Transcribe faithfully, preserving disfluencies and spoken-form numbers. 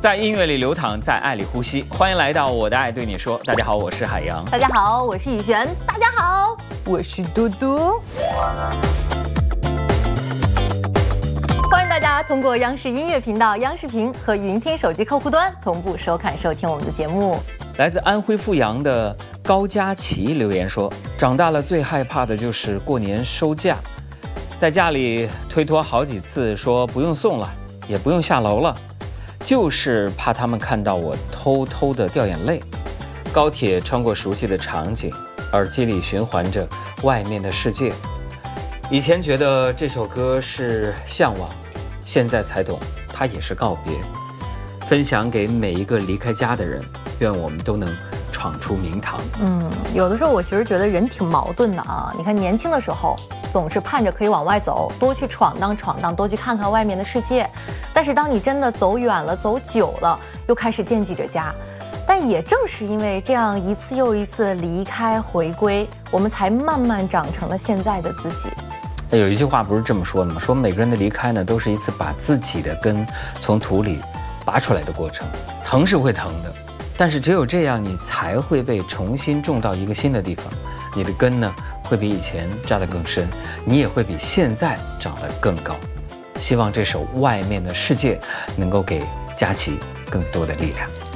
在音乐里流淌，在爱里呼吸。欢迎来到我的爱对你说。大家好，我是海洋。 大家好，我是雨璇。大家好，我是嘟嘟。欢迎大家通过央视音乐频道、央视频和云听手机客户端同步收看收听我们的节目。 来自安徽阜阳的高佳琪留言说：长大了最害怕的就是过年收假，在家里推脱好几次，说不用送了，也不用下楼了。就是怕他们看到我偷偷的掉眼泪。高铁穿过熟悉的场景，耳机里循环着外面的世界。以前觉得这首歌是向往，现在才懂它也是告别。分享给每一个离开家的人，愿我们都能闯出名堂。 嗯，有的时候我其实觉得人挺矛盾的啊。你看年轻的时候总是盼着可以往外走，多去闯荡闯荡，多去看看外面的世界。但是当你真的走远了，走久了，又开始惦记着家。但也正是因为这样一次又一次离开回归，我们才慢慢长成了现在的自己。 有一句话不是这么说的吗？说每个人的离开呢，都是一次把自己的根从土里拔出来的过程。疼是会疼的，但是只有这样，你才会被重新种到一个新的地方。你的根呢，会比以前扎得更深，你也会比现在长得更高。希望这首《外面的世界》能够给佳琪更多的力量。